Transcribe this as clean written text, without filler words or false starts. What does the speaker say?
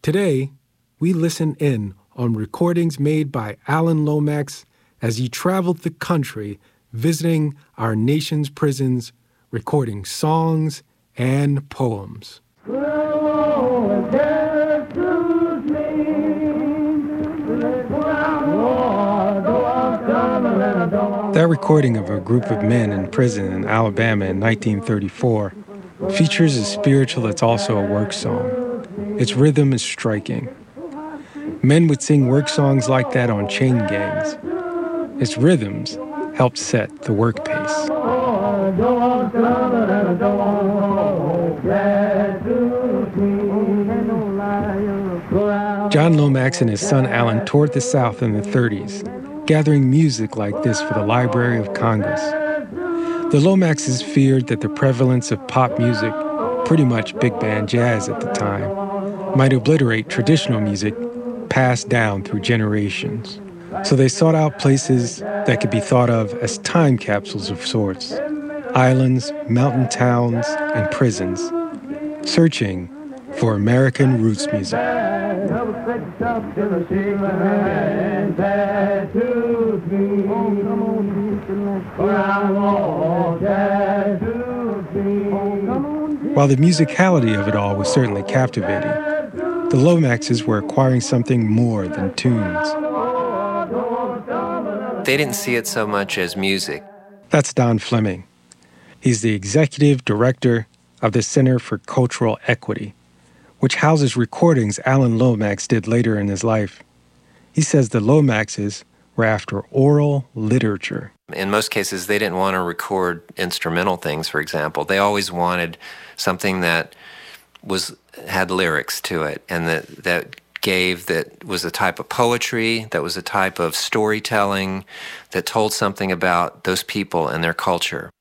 Today, we listen in on recordings made by Alan Lomax as he traveled the country visiting our nation's prisons, recording songs and poems. That recording of a group of men in prison in Alabama in 1934 features a spiritual that's also a work song. Its rhythm is striking. Men would sing work songs like that on chain gangs. Its rhythms helped set the work pace. John Lomax and his son Alan toured the South in the 30s, gathering music like this for the Library of Congress. The Lomaxes feared that the prevalence of pop music, pretty much big band jazz at the time, might obliterate traditional music passed down through generations. So they sought out places that could be thought of as time capsules of sorts, islands, mountain towns, and prisons, searching for American roots music. While the musicality of it all was certainly captivating, the Lomaxes were acquiring something more than tunes. They didn't see it so much as music. That's Don Fleming. He's the executive director of the Center for Cultural Equity, which houses recordings Alan Lomax did later in his life. He says the Lomaxes were after oral literature. In most cases, they didn't want to record instrumental things, for example. They always wanted something that had lyrics to it and that was a type of poetry, that was a type of storytelling that told something about those people and their culture.